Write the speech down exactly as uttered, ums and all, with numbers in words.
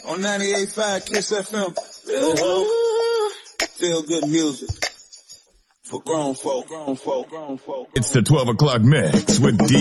on ninety-eight point five Kiss F M. Feel good music for grown folk, grown folk, grown folk. It's the twelve o'clock mix with D.